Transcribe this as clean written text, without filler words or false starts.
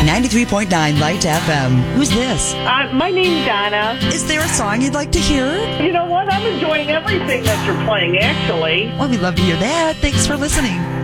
93.9 Light FM. Who's this? My name's Donna. Is there a song you'd like to hear? You know what? I'm enjoying everything that you're playing, actually. Well, we'd love to hear that. Thanks for listening.